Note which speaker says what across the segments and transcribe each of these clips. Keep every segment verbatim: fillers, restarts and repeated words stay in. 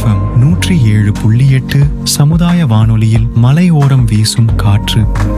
Speaker 1: FM நூற்றி ஏழு புள்ளி எட்டு சமுதாய வானொலியில் மலையோரம் வீசும் காற்று.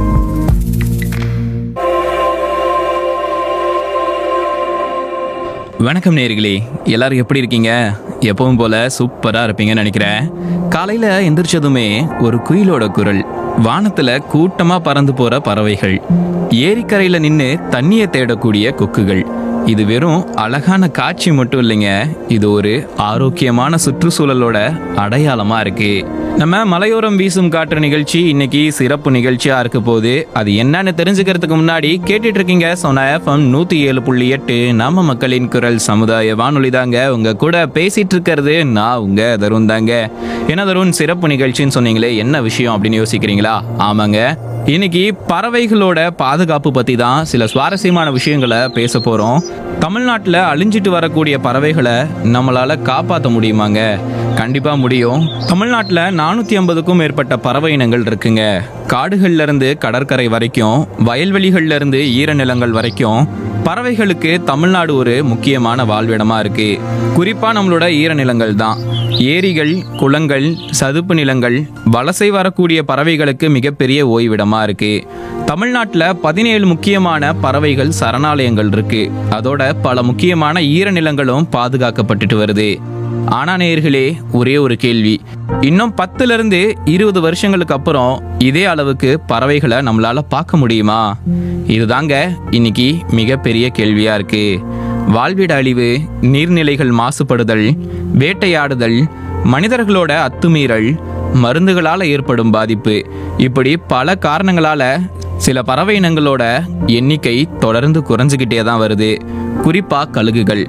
Speaker 2: வணக்கம் நேயர்களே, எல்லாரும் எப்படி இருக்கீங்க? எப்பவும் போல சூப்பரா இருப்பீங்கன்னு நினைக்கிறேன். காலையில எந்திரிச்சதுமே ஒரு குயிலோட குரல், வானத்துல கூட்டமா பறந்து போற பறவைகள், ஏரிக்கரையில நின்று தண்ணியை தேடக்கூடிய கொக்குகள். இது வெறும் அழகான காட்சி மட்டும் இல்லைங்க, இது ஒரு ஆரோக்கியமான சுற்றுச்சூழலோட அடையாளமா இருக்கு. நம்ம மலையோரம் வீசும் காற்று நிகழ்ச்சி இன்னைக்கு சிறப்பு நிகழ்ச்சியா இருக்க போது. அது என்னன்னு தெரிஞ்சுக்கிறதுக்கு முன்னாடி கேட்டுட்டு இருக்கீங்க சோனா எஃப்எம் நூத்தி ஏழு புள்ளி எட்டு நம்ம மக்களின் குரல் சமுதாய வானொலி தாங்க. உங்க கூட பேசிட்டு இருக்கிறது நான் உங்க தருண் தாங்க. என்ன தருண், சிறப்பு நிகழ்ச்சின்னு சொன்னீங்களே, என்ன விஷயம் அப்படின்னு யோசிக்கிறீங்களா? ஆமாங்க, இன்னைக்கு பறவைகளோட பாதுகாப்பு பத்தி தான் சில சுவாரஸ்யமான விஷயங்களை பேச போறோம். தமிழ்நாட்டில் அழிஞ்சிட்டு வரக்கூடிய பறவைகளை நம்மளால காப்பாற்ற முடியுமாங்க? கண்டிப்பா முடியும். தமிழ்நாட்டில் நானூத்தி ஐம்பதுக்கும் மேற்பட்ட பறவை இனங்கள் இருக்குங்க. காடுகள்ல இருந்து கடற்கரை வரைக்கும், வயல்வெளிகள்ல இருந்து ஈரநிலங்கள் வரைக்கும் பறவைகளுக்கு தமிழ்நாடு ஒரு முக்கியமான வாழ்விடமா இருக்கு. குறிப்பா நம்மளோட ஈரநிலங்கள் தான். ஏரிகள், குளங்கள், சதுப்பு நிலங்கள் வலசை வரக்கூடிய பறவைகளுக்கு மிகப்பெரிய ஓய்விடமா இருக்கு. தமிழ்நாட்டில் பதினேழு முக்கியமான பறவைகள் சரணாலயங்கள் இருக்கு. அதோட பல முக்கியமான ஈரநிலங்களும் பாதுகாக்கப்பட்டுட்டு வருது. ஆனா நேயர்களே, ஒரே ஒரு கேள்வி, இன்னும் பத்துல இருந்து இருபது வருஷங்களுக்கு அப்புறம் இதே அளவுக்கு பறவைகளை நம்மளால பார்க்க முடியுமா? இதுதாங்க இன்னைக்கு மிகப்பெரிய கேள்வியா இருக்கு. வாழ்விட அழிவு, நீர்நிலைகள் மாசுபடுதல், வேட்டையாடுதல், மனிதர்களோட அத்துமீறல், மருந்துகளால ஏற்படும் பாதிப்பு, இப்படி பல காரணங்களால சில பறவை இனங்களோட எண்ணிக்கை தொடர்ந்து குறைஞ்சுக்கிட்டே தான் வருது. குறிப்பா கழுகுகள்.